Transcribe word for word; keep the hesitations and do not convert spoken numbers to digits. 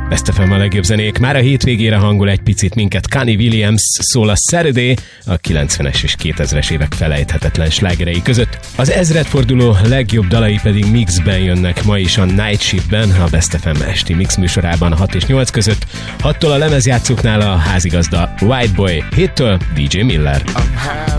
Best ef em a legjobb zenék. Már a hétvégére hangol egy picit minket. Connie Williams szól a Saturday a kilencvenes és kétezres évek felejthetetlen slágerei között. Az ezredforduló legjobb dalai pedig mixben jönnek ma is a Night Shiftben, a Best ef em esti mix műsorában hat és nyolc között. hattól a lemezjátszóknál a házigazda White Boy, héttől dé dzsé Miller.